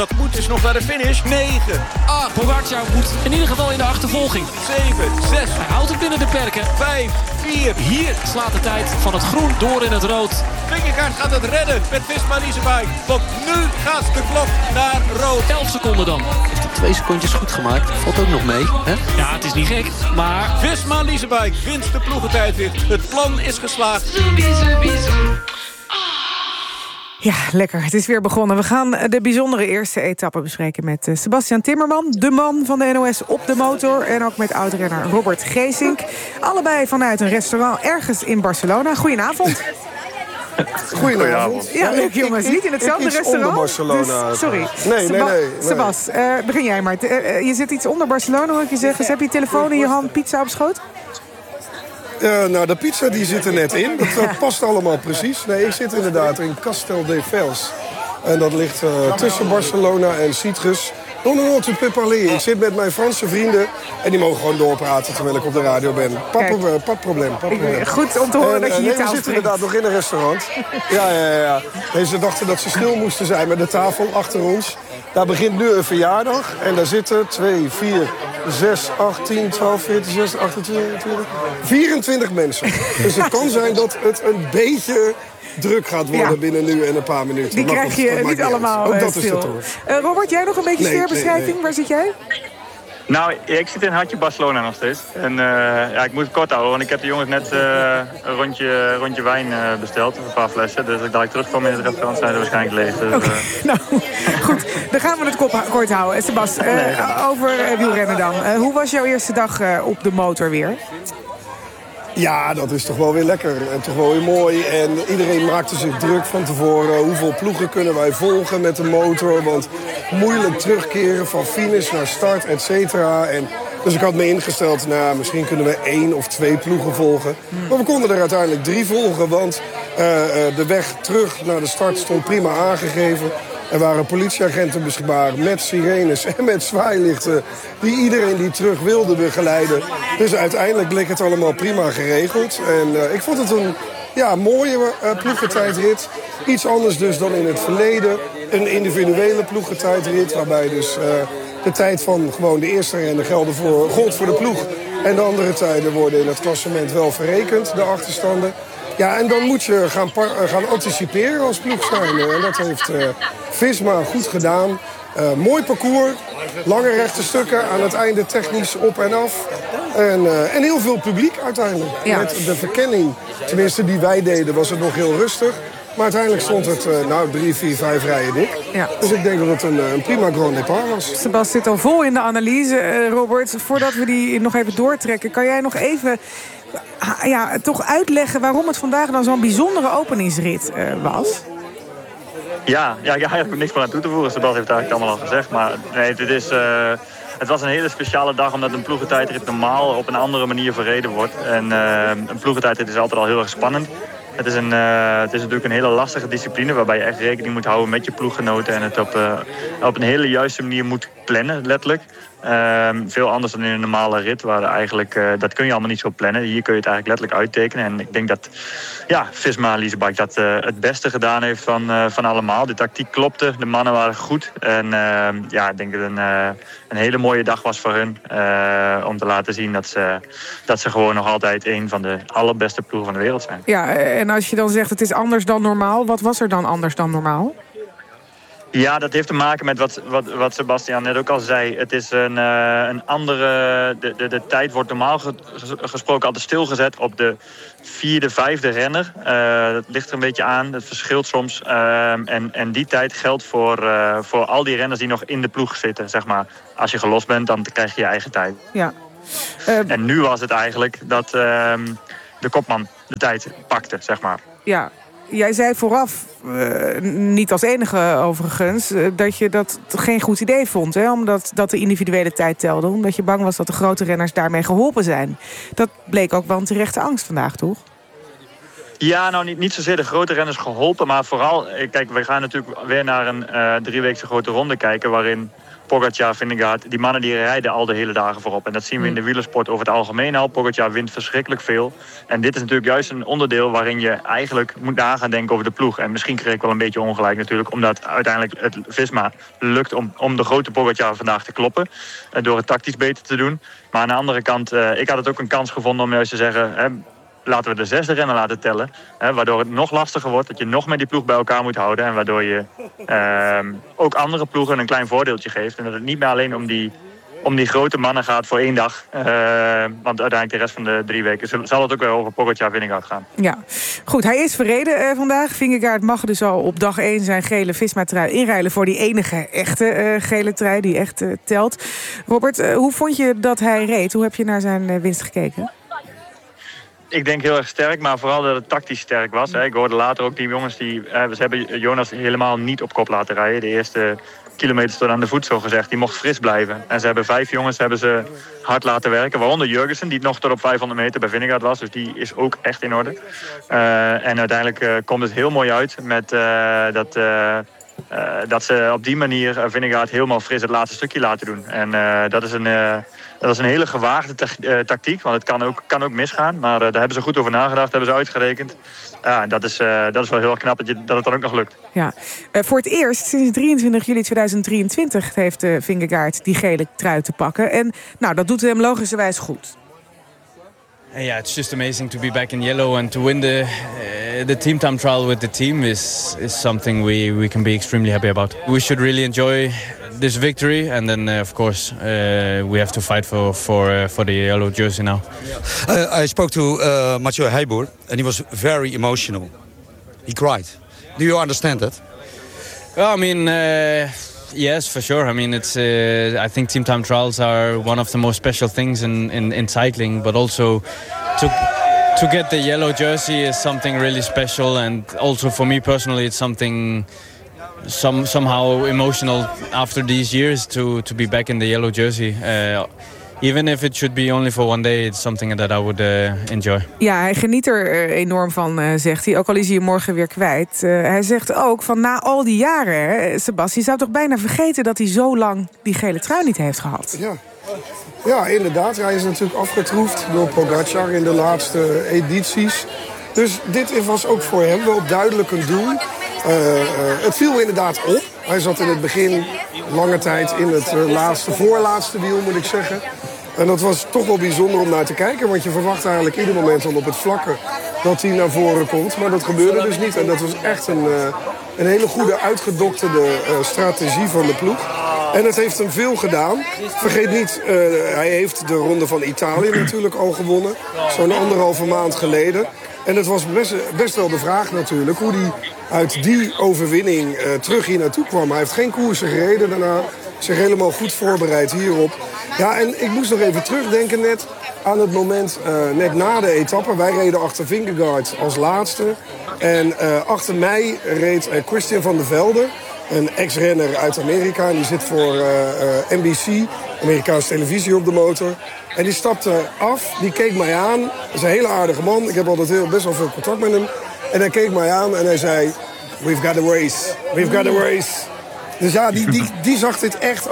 Dat moet dus nog naar de finish. 9, 8. Pogacar moet in ieder geval in de achtervolging. 7, 6. Hij houdt het binnen de perken. 5, 4. Hier slaat de tijd van het groen door in het rood. Vingegaard gaat het redden met Visma Leasebike. Want nu gaat de klok naar rood. 11 seconden dan. Heeft hij 2 secondjes goed gemaakt. Valt ook nog mee, hè? Ja, het is niet gek, maar... Visma Leasebike wint de ploegentijdrit. Het plan is geslaagd. Ja, lekker. Het is weer begonnen. We gaan de bijzondere eerste etappe bespreken met Sebastian Timmerman, de man van de NOS op de motor. En ook met oud-renner Robert Geesink. Allebei vanuit een restaurant ergens in Barcelona. Goedenavond. Goedenavond. Ja, leuk jongens. Niet in hetzelfde restaurant? Onder Barcelona. Dus, sorry. Nee. Sebas, begin jij maar. Je zit iets onder Barcelona, hoor ik je zeggen. Dus heb je telefoon in je hand, pizza op schoot? Nou, de pizza die zit er net in. Dat past allemaal precies. Nee, ik zit inderdaad in Castelldefels. En dat ligt tussen Barcelona en Citrus. Non, tu peux parler. Ik zit met mijn Franse vrienden. En die mogen gewoon doorpraten terwijl ik op de radio ben. Pas probleem. Goed om te horen dat je hier we zitten inderdaad nog in een restaurant. Ja. Nee, ze dachten dat ze stil moesten zijn met de tafel achter ons. Daar begint nu een verjaardag. En daar zitten 2, 4, 6, 8, 10, 12, 14, 16, 28, 24 mensen. Dus het kan zijn dat het een beetje druk gaat worden binnen nu en een paar minuten. Die krijg je niet allemaal ook dat stil. Is het hoor. Robert, jij nog een beetje sfeerbeschrijving? Nee. Waar zit jij? Nou, ik zit in Hartje Barcelona nog steeds. En ik moet het kort houden, want ik heb de jongens net een rondje wijn besteld. Een paar flessen. Dus als ik terugkom in het restaurant zijn ze waarschijnlijk leeg. Dus, okay. Nou, goed. Dan gaan we het kort houden. Sebas, over wielrennen dan. Hoe was jouw eerste dag op de motor weer? Ja, dat is toch wel weer lekker en toch wel weer mooi. En iedereen maakte zich druk van tevoren. Hoeveel ploegen kunnen wij volgen met de motor? Want moeilijk terugkeren van finish naar start, et cetera. Dus ik had me ingesteld, misschien kunnen we 1 of 2 ploegen volgen. Maar we konden er uiteindelijk 3 volgen, want de weg terug naar de start stond prima aangegeven. Er waren politieagenten beschikbaar met sirenes en met zwaailichten die iedereen die terug wilde begeleiden. Dus uiteindelijk bleek het allemaal prima geregeld. En ik vond het een mooie ploegentijdrit. Iets anders dus dan in het verleden. Een individuele ploegentijdrit waarbij dus de tijd van gewoon de eerste renner gold voor de ploeg. En de andere tijden worden in het klassement wel verrekend, de achterstanden. Ja, en dan moet je gaan anticiperen als ploeg zijn. En dat heeft Visma goed gedaan. Mooi parcours, lange rechte stukken, aan het einde technisch op en af. En heel veel publiek uiteindelijk. Ja. Met de verkenning, tenminste die wij deden, was het nog heel rustig. Maar uiteindelijk stond het 3, 4, 5 rijen dik. Ja. Dus ik denk dat het een prima grand départ was. Sebas zit al vol in de analyse, Robert. Voordat we die nog even doortrekken, kan jij nog even toch uitleggen waarom het vandaag dan zo'n bijzondere openingsrit was? Ja, daar heb ik niks meer aan toe te voegen. Sebas heeft het eigenlijk allemaal al gezegd. Maar nee, het was een hele speciale dag omdat een ploegentijdrit normaal op een andere manier verreden wordt. En een ploegentijdrit is altijd al heel erg spannend. Het is natuurlijk een hele lastige discipline waarbij je echt rekening moet houden met je ploeggenoten en het op een hele juiste manier moet plannen, letterlijk. Veel anders dan in een normale rit, waar eigenlijk, dat kun je allemaal niet zo plannen. Hier kun je het eigenlijk letterlijk uittekenen. En ik denk dat Visma Leasebike dat het beste gedaan heeft van allemaal. De tactiek klopte, de mannen waren goed. En ik denk dat het een hele mooie dag was voor hun. Om te laten zien dat ze gewoon nog altijd een van de allerbeste ploegen van de wereld zijn. Ja, en als je dan zegt het is anders dan normaal, wat was er dan anders dan normaal? Ja, dat heeft te maken met wat Sebastian net ook al zei. Het is een andere... De tijd wordt normaal gesproken altijd stilgezet op de 4e, 5e renner. Dat ligt er een beetje aan. Dat verschilt soms. En die tijd geldt voor al die renners die nog in de ploeg zitten, zeg maar. Als je gelost bent, dan krijg je je eigen tijd. Ja. En nu was het eigenlijk dat de kopman de tijd pakte, zeg maar. Ja. Jij zei vooraf, niet als enige overigens, dat je dat geen goed idee vond. Hè? Omdat dat de individuele tijd telde. Omdat je bang was dat de grote renners daarmee geholpen zijn. Dat bleek ook wel een terechte angst vandaag, toch? Ja, nou niet zozeer de grote renners geholpen. Maar vooral, kijk, we gaan natuurlijk weer naar een 3-weekse grote ronde kijken. Waarin Pogacar, Vingegaard, die mannen die rijden al de hele dagen voorop. En dat zien we in de wielersport over het algemeen al. Pogacar wint verschrikkelijk veel. En dit is natuurlijk juist een onderdeel waarin je eigenlijk moet na gaan denken over de ploeg. En misschien kreeg ik wel een beetje ongelijk natuurlijk, omdat uiteindelijk het Visma lukt om de grote Pogacar vandaag te kloppen. Door het tactisch beter te doen. Maar aan de andere kant, ik had het ook een kans gevonden om juist te zeggen, laten we de 6e renner laten tellen. Waardoor het nog lastiger wordt, dat je nog meer die ploeg bij elkaar moet houden. En waardoor je ook andere ploegen een klein voordeeltje geeft. En dat het niet meer alleen om die grote mannen gaat voor 1 dag. Want uiteindelijk de rest van de 3 weken zal het ook weer over Pogacar Vingegaard gaan. Ja, goed. Hij is verreden vandaag. Vingegaard mag dus al op dag 1 zijn gele Visma-trui inruilen voor die enige echte gele trui die echt telt. Robert, hoe vond je dat hij reed? Hoe heb je naar zijn winst gekeken? Ik denk heel erg sterk, maar vooral dat het tactisch sterk was. Ik hoorde later ook die jongens ze hebben Jonas helemaal niet op kop laten rijden. De eerste kilometers tot aan de voet, zo gezegd. Die mocht fris blijven. En ze hebben 5 jongens hard laten werken. Waaronder Jurgensen, die nog tot op 500 meter bij Vingegaard was. Dus die is ook echt in orde. En uiteindelijk komt het heel mooi uit met dat ze op die manier Vingegaard helemaal fris het laatste stukje laten doen. En dat is een hele gewaagde tactiek, want het kan ook misgaan. Maar daar hebben ze goed over nagedacht, hebben ze uitgerekend. Ja, dat is wel heel knap dat het dan ook nog lukt. Ja. Voor het eerst sinds 23 juli 2023 heeft Vingegaard die gele trui te pakken. En nou, dat doet hem logischerwijs goed. Yeah, it's just amazing to be back in yellow and to win the team time trial with the team is something we can be extremely happy about. We should really enjoy this victory and then of course we have to fight for the yellow jersey now. I spoke to Mathieu Heijboer and he was very emotional. He cried. Do you understand that? Well, I mean, yes, for sure. I mean, it's. I think team time trials are one of the most special things in cycling, but also to get the yellow jersey is something really special, and also for me personally, it's something somehow emotional after these years to be back in the yellow jersey. Even if it should be only for one day, it's something that I would enjoy. Ja, hij geniet er enorm van, zegt hij. Ook al is hij je morgen weer kwijt. Hij zegt ook van na al die jaren, Sebastian, je zou toch bijna vergeten dat hij zo lang die gele trui niet heeft gehad. Ja, inderdaad. Hij is natuurlijk afgetroefd door Pogacar in de laatste edities. Dus dit was ook voor hem wel duidelijk een doel. Het viel inderdaad op. Hij zat in het begin lange tijd in het voorlaatste wiel, moet ik zeggen. En dat was toch wel bijzonder om naar te kijken. Want je verwacht eigenlijk ieder moment al op het vlakke dat hij naar voren komt. Maar dat gebeurde dus niet. En dat was echt een hele goede uitgedokterde strategie van de ploeg. En het heeft hem veel gedaan. Vergeet niet, hij heeft de Ronde van Italië natuurlijk al gewonnen. Zo'n 1,5 maand geleden. En het was best wel de vraag natuurlijk hoe hij uit die overwinning terug hier naartoe kwam. Hij heeft geen koersen gereden daarna. Zich helemaal goed voorbereid hierop. Ja, en ik moest nog even terugdenken net aan het moment net na de etappe. Wij reden achter Vingegaard als laatste. En achter mij reed Christian van der Velde, een ex-renner uit Amerika. En die zit voor NBC, Amerikaanse televisie, op de motor. En die stapte af, die keek mij aan. Dat is een hele aardige man. Ik heb altijd best wel veel contact met hem. En hij keek mij aan en hij zei, we've got a race, we've got a race. Dus ja, die zag dit echt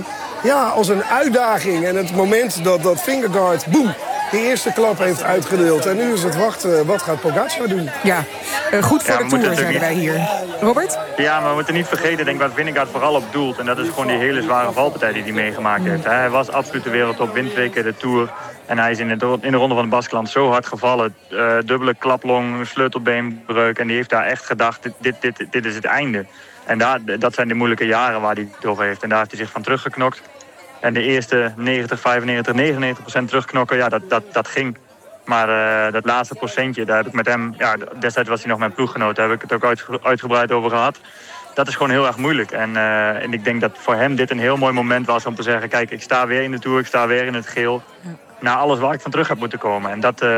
als een uitdaging. En het moment dat Vingegaard, boem, die eerste klap heeft uitgedeeld. En nu is het wachten, wat gaat Pogacar doen? Ja, goed voor de Tour, zeiden wij hier. Robert? Ja, maar we moeten niet vergeten, denk ik, wat Vingegaard vooral op doelt. En dat is gewoon die hele zware valpartij die hij meegemaakt heeft. Hij was absoluut de wereldtop, wint 2 keer de Tour. En hij is in de Ronde van het Baskeland zo hard gevallen. Dubbele klaplong, sleutelbeenbreuk. En die heeft daar echt gedacht, dit is het einde. En dat zijn de moeilijke jaren waar hij door heeft. En daar heeft hij zich van teruggeknokt. En de eerste 90, 95, 99% terugknokken, ja, dat ging. Maar dat laatste procentje, daar heb ik met hem... Ja, destijds was hij nog mijn ploeggenoot, daar heb ik het ook uitgebreid over gehad. Dat is gewoon heel erg moeilijk. En ik denk dat voor hem dit een heel mooi moment was om te zeggen, kijk, ik sta weer in de Tour, ik sta weer in het geel. Na alles waar ik van terug heb moeten komen. En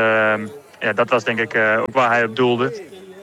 dat was denk ik ook waar hij op doelde.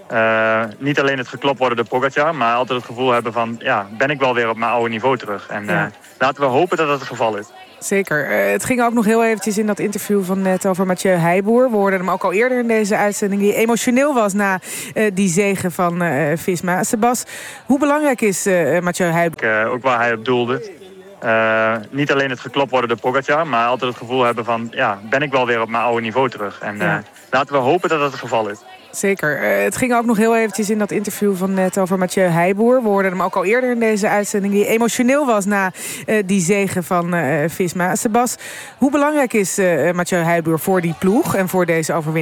Niet alleen het geklopt worden door Pogacar, maar altijd het gevoel hebben van, ja, ben ik wel weer op mijn oude niveau terug. En laten we hopen dat dat het geval is. Zeker. Het ging ook nog heel eventjes in dat interview van net over Mathieu Heijboer. We hoorden hem ook al eerder in deze uitzending, die emotioneel was na die zege van Visma. Sebas, hoe belangrijk is Mathieu Heijboer? Ook waar hij op doelde. Niet alleen het geklopt worden door Pogacar, maar altijd het gevoel hebben van, ja, ben ik wel weer op mijn oude niveau terug. En laten we hopen dat dat het geval is. Zeker. Het ging ook nog heel eventjes in dat interview van net over Mathieu Heijboer. We hoorden hem ook al eerder in deze uitzending, die emotioneel was na die zege van Visma. Sebas, hoe belangrijk is Mathieu Heijboer voor die ploeg en voor deze overwinning?